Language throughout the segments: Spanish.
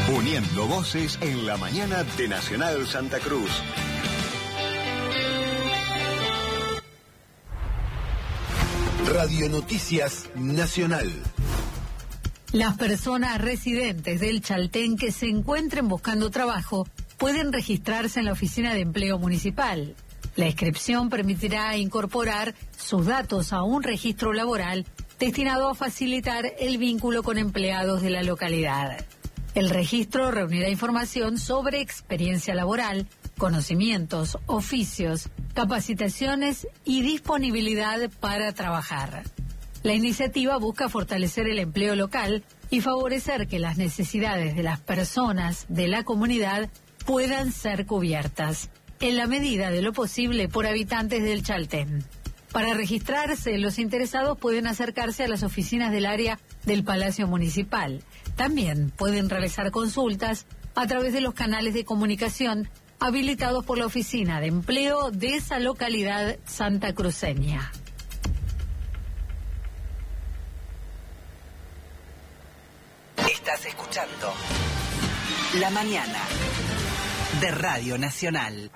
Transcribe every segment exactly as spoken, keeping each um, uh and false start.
Uniendo voces en la mañana de Nacional Santa Cruz. Radio Noticias Nacional. Las personas residentes del Chaltén que se encuentren buscando trabajo pueden registrarse en la Oficina de Empleo Municipal. La inscripción permitirá incorporar sus datos a un registro laboral destinado a facilitar el vínculo con empleados de la localidad. El registro reunirá información sobre experiencia laboral, conocimientos, oficios, capacitaciones y disponibilidad para trabajar. La iniciativa busca fortalecer el empleo local y favorecer que las necesidades de las personas de la comunidad puedan ser cubiertas, en la medida de lo posible por habitantes del Chaltén. Para registrarse, los interesados pueden acercarse a las oficinas del área del Palacio Municipal. También pueden realizar consultas a través de los canales de comunicación habilitados por la Oficina de Empleo de esa localidad santacruceña. Estás escuchando La Mañana de Radio Nacional.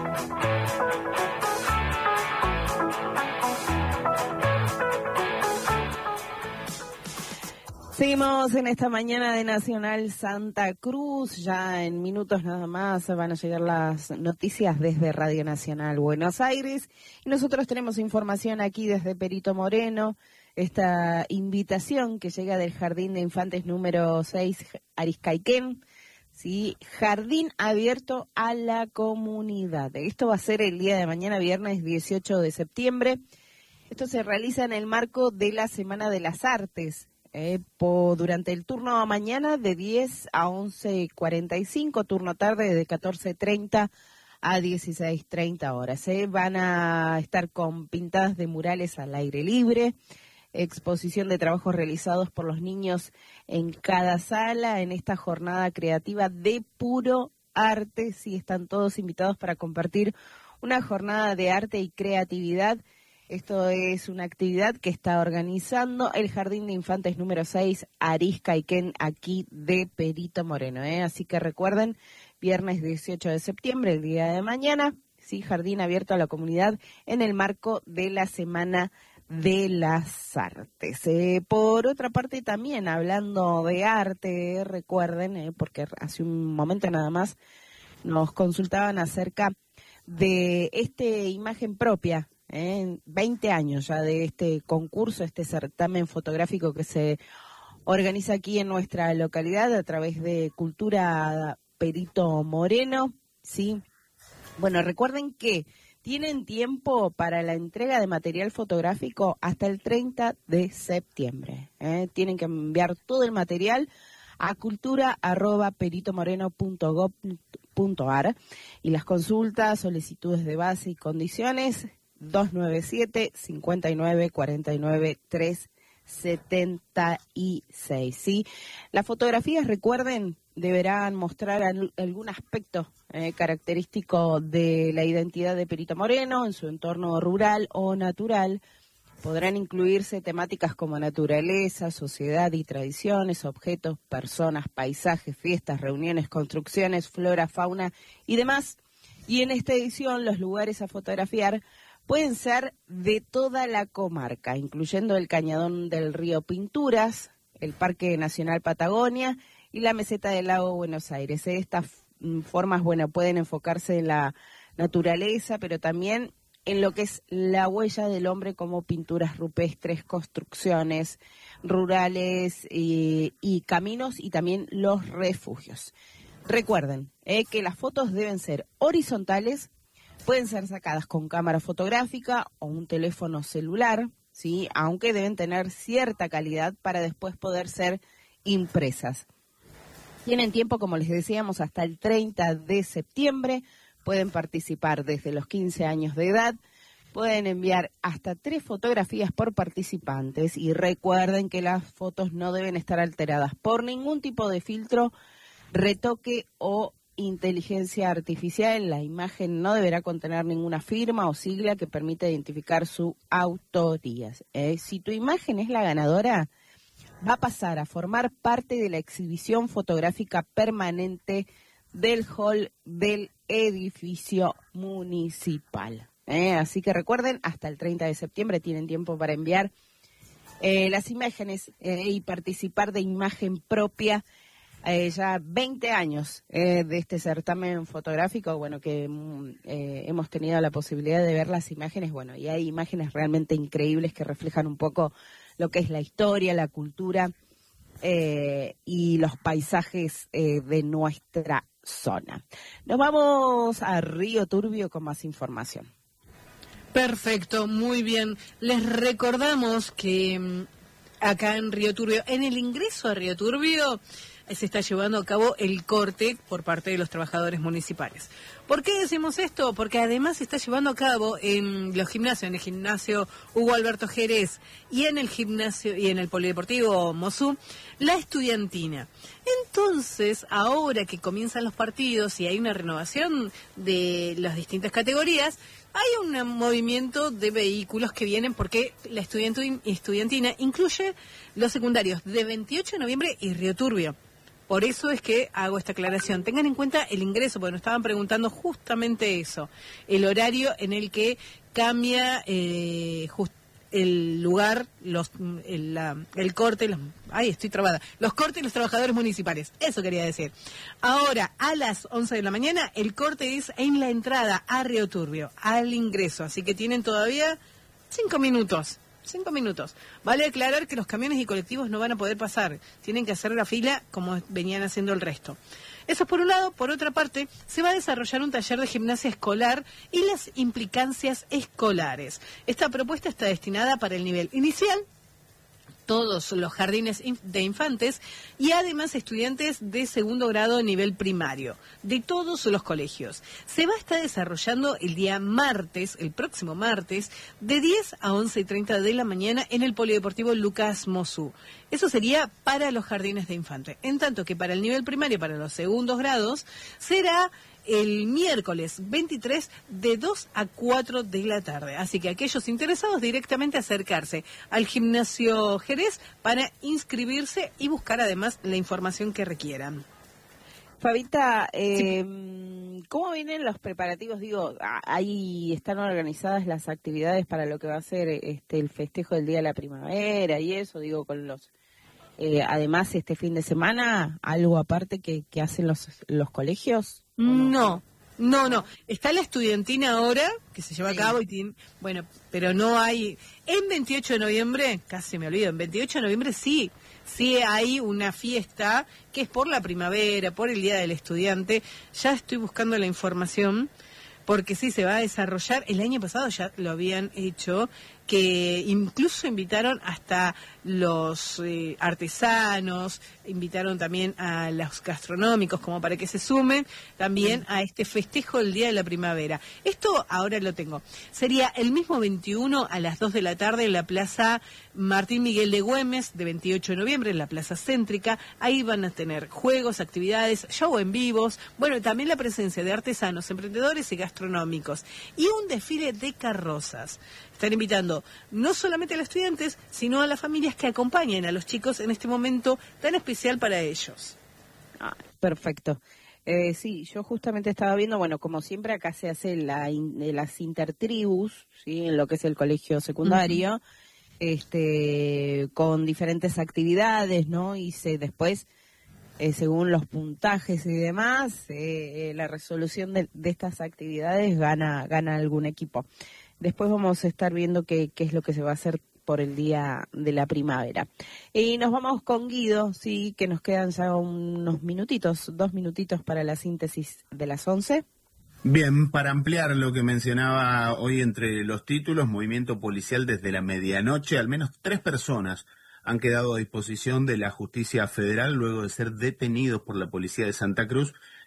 Seguimos en esta mañana de Nacional Santa Cruz. Ya en minutos nada más van a llegar las noticias desde Radio Nacional Buenos Aires. Y nosotros tenemos información aquí desde Perito Moreno. Esta invitación que llega del Jardín de Infantes número seis, Ariscaiquén. Sí, jardín abierto a la comunidad. Esto va a ser el día de mañana, viernes dieciocho de septiembre. Esto se realiza en el marco de la Semana de las Artes. Eh, por, durante el turno mañana de diez a once cuarenta y cinco, turno tarde de catorce treinta a dieciséis treinta horas. Eh. Van a estar con pintadas de murales al aire libre, exposición de trabajos realizados por los niños en cada sala en esta jornada creativa de puro arte. Sí, están todos invitados para compartir una jornada de arte y creatividad. Esto es una actividad que está organizando el Jardín de Infantes número seis, Ariscaiquén, aquí de Perito Moreno. ¿eh? Así que recuerden, viernes dieciocho de septiembre, el día de mañana, sí, jardín abierto a la comunidad en el marco de la Semana de las Artes. Eh, por otra parte, también hablando de arte, recuerden, eh, porque hace un momento nada más nos consultaban acerca de este imagen propia. Eh, veinte años ya de este concurso, este certamen fotográfico que se organiza aquí en nuestra localidad a través de Cultura Perito Moreno, ¿sí? Bueno, recuerden que tienen tiempo para la entrega de material fotográfico hasta el treinta de septiembre. ¿eh? Tienen que enviar todo el material a cultura arroba peritomoreno punto gob punto ar y las consultas, solicitudes de base y condiciones dos nueve siete, cinco nueve, cuatro nueve, tres siete seis. ¿sí? Las fotografías, recuerden, deberán mostrar al, algún aspecto eh, característico de la identidad de Perito Moreno en su entorno rural o natural. Podrán incluirse temáticas como naturaleza, sociedad y tradiciones, objetos, personas, paisajes, fiestas, reuniones, construcciones, flora, fauna y demás. Y en esta edición los lugares a fotografiar pueden ser de toda la comarca, incluyendo el Cañadón del Río Pinturas, el Parque Nacional Patagonia y la Meseta del Lago Buenos Aires. De estas formas, bueno, pueden enfocarse en la naturaleza, pero también en lo que es la huella del hombre como pinturas rupestres, construcciones rurales y, y caminos y también los refugios. Recuerden eh, que las fotos deben ser horizontales. Pueden ser sacadas con cámara fotográfica o un teléfono celular, ¿sí? Aunque deben tener cierta calidad para después poder ser impresas. Tienen tiempo, como les decíamos, hasta el treinta de septiembre. Pueden participar desde los quince años de edad. Pueden enviar hasta tres fotografías por participantes. Y recuerden que las fotos no deben estar alteradas por ningún tipo de filtro, retoque o inteligencia artificial. La imagen no deberá contener ninguna firma o sigla que permita identificar su autoría. Eh, si tu imagen es la ganadora, va a pasar a formar parte de la exhibición fotográfica permanente del hall del edificio municipal. ¿eh? Así que recuerden, hasta el treinta de septiembre tienen tiempo para enviar eh, las imágenes eh, y participar de imagen propia. Eh, ya veinte años eh, de este certamen fotográfico, bueno, que eh, hemos tenido la posibilidad de ver las imágenes, bueno, y hay imágenes realmente increíbles que reflejan un poco lo que es la historia, la cultura eh, y los paisajes eh, de nuestra zona. Nos vamos a Río Turbio con más información. Perfecto, muy bien. Les recordamos que acá en Río Turbio, en el ingreso a Río Turbio, se está llevando a cabo el corte por parte de los trabajadores municipales. ¿Por qué decimos esto? Porque además se está llevando a cabo en los gimnasios, en el gimnasio Hugo Alberto Jerez y en el gimnasio y en el polideportivo Mosú, la estudiantina. Entonces, ahora que comienzan los partidos y hay una renovación de las distintas categorías, hay un movimiento de vehículos que vienen porque la estudiantina incluye los secundarios de veintiocho de noviembre y Río Turbio. Por eso es que hago esta aclaración. Tengan en cuenta el ingreso, porque nos estaban preguntando justamente eso, el horario en el que cambia eh, just, el lugar, los, el, la, el corte, los, ay, estoy trabada, los cortes de los trabajadores municipales, eso quería decir. Ahora, a las once de la mañana, el corte es en la entrada a Río Turbio, al ingreso, así que tienen todavía cinco minutos. Cinco minutos. Vale aclarar que los camiones y colectivos no van a poder pasar. Tienen que hacer la fila como venían haciendo el resto. Eso es por un lado. Por otra parte, se va a desarrollar un taller de gimnasia escolar y las implicancias escolares. Esta propuesta está destinada para el nivel inicial, todos los jardines de infantes y además estudiantes de segundo grado a nivel primario, de todos los colegios. Se va a estar desarrollando el día martes, el próximo martes, de diez a once y treinta de la mañana en el Polideportivo Lucas Mosú. Eso sería para los jardines de infantes. En tanto que para el nivel primario, para los segundos grados, será el miércoles veintitrés de dos a cuatro de la tarde. Así que aquellos interesados directamente acercarse al gimnasio Jerez para inscribirse y buscar además la información que requieran. Fabita, eh, sí. ¿Cómo vienen los preparativos? Digo, ahí están organizadas las actividades para lo que va a ser este el festejo del Día de la Primavera y eso, digo, con los... Eh, además, este fin de semana, ¿algo aparte que, que hacen los, los colegios? No, no, no. Está la estudiantina ahora, que se lleva sí. a cabo, y tiene, bueno, pero no hay... En veintiocho de noviembre, casi me olvido, en veintiocho de noviembre sí, sí hay una fiesta que es por la primavera, por el Día del Estudiante. Ya estoy buscando la información, porque sí, se va a desarrollar. El año pasado ya lo habían hecho, que incluso invitaron hasta los eh, artesanos, invitaron también a los gastronómicos como para que se sumen también a este festejo del Día de la Primavera. Esto ahora lo tengo. Sería el mismo veintiuno a las dos de la tarde en la Plaza Martín Miguel de Güemes, de veintiocho de noviembre, en la Plaza Céntrica. Ahí van a tener juegos, actividades, show en vivos, bueno, también la presencia de artesanos, emprendedores y gastronómicos. Y un desfile de carrozas. Están invitando no solamente a los estudiantes, sino a las familias que acompañen a los chicos en este momento tan especial para ellos. Ah, perfecto. Eh, sí, yo justamente estaba viendo, bueno, como siempre acá se hace la in, las intertribus, ¿sí? En lo que es el colegio secundario, uh-huh. este, con diferentes actividades, ¿no? Y se después, eh, según los puntajes y demás, eh, la resolución de, de estas actividades gana, gana algún equipo. Después vamos a estar viendo qué, qué es lo que se va a hacer por el Día de la Primavera. Y nos vamos con Guido, sí, que nos quedan ya unos minutitos, dos minutitos para la síntesis de las once. Bien, para ampliar lo que mencionaba hoy entre los títulos, movimiento policial desde la medianoche, al menos tres personas han quedado a disposición de la justicia federal luego de ser detenidos por la policía de Santa Cruz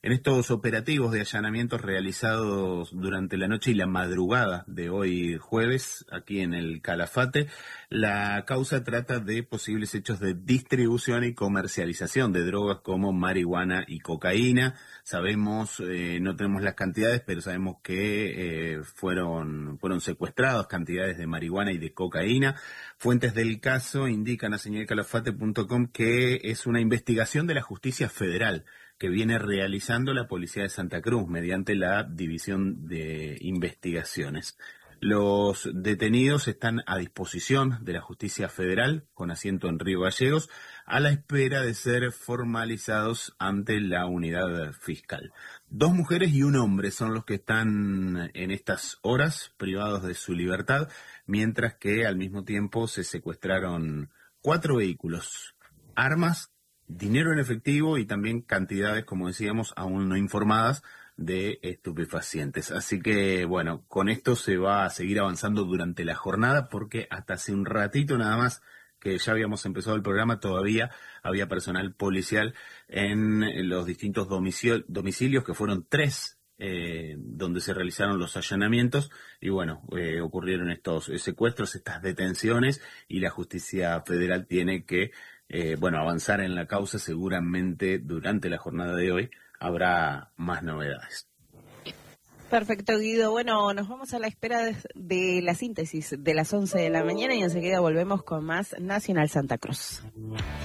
En estos operativos de allanamientos realizados durante la noche y la madrugada de hoy jueves, aquí en el Calafate, la causa trata de posibles hechos de distribución y comercialización de drogas como marihuana y cocaína. Sabemos, eh, no tenemos las cantidades, pero sabemos que eh, fueron, fueron secuestradas cantidades de marihuana y de cocaína. Fuentes del caso indican a señal calafate punto com que es una investigación de la justicia federal que viene realizando la Policía de Santa Cruz mediante la División de Investigaciones. Los detenidos están a disposición de la justicia federal, con asiento en Río Gallegos, a la espera de ser formalizados ante la unidad fiscal. Dos mujeres y un hombre son los que están en estas horas privados de su libertad, mientras que al mismo tiempo se secuestraron cuatro vehículos, armas, dinero en efectivo y también cantidades, como decíamos, aún no informadas, de estupefacientes. Así que, bueno, con esto se va a seguir avanzando durante la jornada, porque hasta hace un ratito nada más que ya habíamos empezado el programa, todavía había personal policial en los distintos domicil- domicilios, que fueron tres, eh, donde se realizaron los allanamientos, y bueno, eh, ocurrieron estos secuestros, estas detenciones, y la justicia federal tiene que, eh, bueno, avanzar en la causa. Seguramente durante la jornada de hoy habrá más novedades. Perfecto, Guido. Bueno, nos vamos a la espera de, de la síntesis de las once de la mañana y enseguida volvemos con más Nacional Santa Cruz.